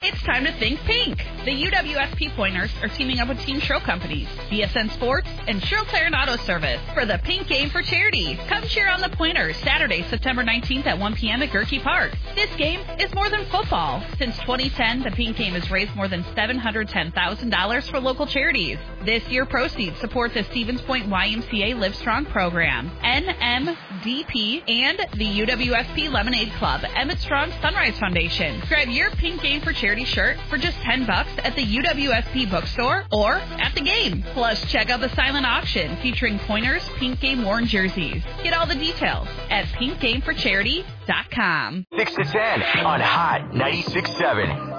It's time to think pink. The UWSP Pointers are teaming up with Team Show Companies, BSN Sports, and Sherrill Tire and Auto Service for the Pink Game for Charity. Come cheer on the Pointers Saturday, September 19th at 1 p.m. at Gerke Park. This game is more than football. Since 2010, the Pink Game has raised more than $710,000 for local charities. This year, proceeds support the Stevens Point YMCA Live Strong program, NMDP, and the UWSP Lemonade Club, Emmett Strong Sunrise Foundation. Grab your Pink Game for Charity shirt for just $10 at the UWSP bookstore or at the game. Plus, check out the silent auction featuring Pointers Pink Game worn jerseys. Get all the details at pinkgameforcharity.com. 6 to 10 on Hot 96.7.